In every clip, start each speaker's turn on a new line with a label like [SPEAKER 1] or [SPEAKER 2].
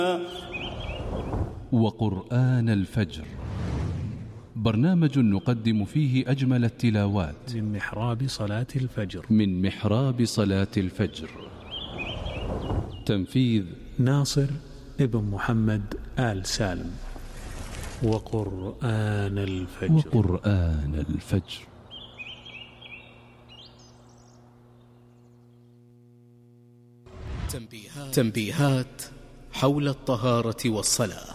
[SPEAKER 1] وقرآن الفجر، برنامج نقدم فيه أجمل التلاوات
[SPEAKER 2] من محراب صلاة الفجر.
[SPEAKER 1] تنفيذ
[SPEAKER 2] ناصر ابن محمد آل سالم. وقرآن الفجر.
[SPEAKER 3] تنبيهات حول الطهارة والصلاة.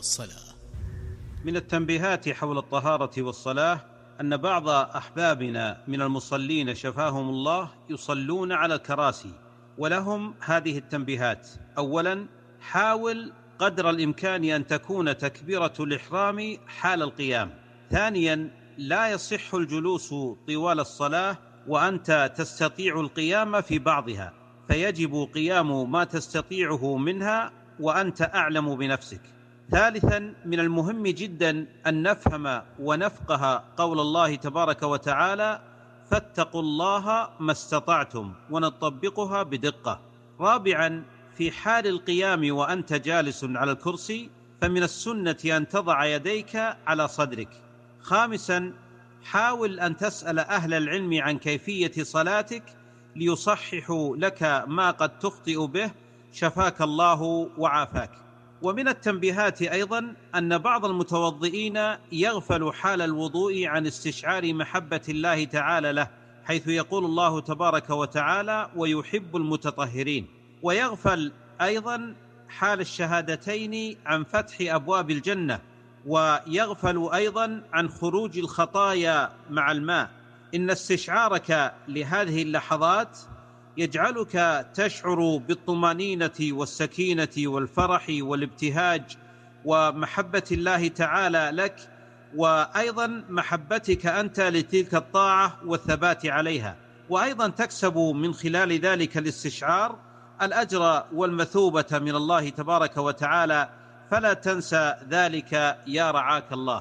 [SPEAKER 4] من التنبيهات حول الطهارة والصلاة أن بعض أحبابنا من المصلين شفاهم الله يصلون على الكراسي، ولهم هذه التنبيهات. أولا، حاول قدر الإمكان أن تكون تكبيرة الإحرام حال القيام. ثانيا، لا يصح الجلوس طوال الصلاة وأنت تستطيع القيام في بعضها، فيجب قيام ما تستطيعه منها وأنت أعلم بنفسك. ثالثا، من المهم جدا أن نفهم ونفقه قول الله تبارك وتعالى: فاتقوا الله ما استطعتم، ونطبقها بدقة. رابعا، في حال القيام وأنت جالس على الكرسي فمن السنة أن تضع يديك على صدرك. خامسا، حاول أن تسأل أهل العلم عن كيفية صلاتك ليصححوا لك ما قد تخطئ به، شفاك الله وعافاك. ومن التنبيهات أيضا أن بعض المتوضئين يغفل حال الوضوء عن استشعار محبة الله تعالى له، حيث يقول الله تبارك وتعالى: ويحب المتطهرين. ويغفل أيضا حال الشهادتين عن فتح أبواب الجنة، ويغفل أيضا عن خروج الخطايا مع الماء. إن استشعارك لهذه اللحظات يجعلك تشعر بالطمأنينة والسكينة والفرح والابتهاج ومحبة الله تعالى لك، وأيضا محبتك أنت لتلك الطاعة والثبات عليها. وأيضا تكسب من خلال ذلك الاستشعار الأجر والمثوبة من الله تبارك وتعالى، فلا تنسى ذلك يا رعاك الله.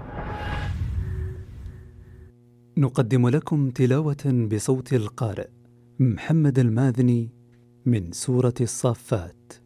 [SPEAKER 2] نقدم لكم تلاوة بصوت القارئ محمد الماذني من سورة الصافات.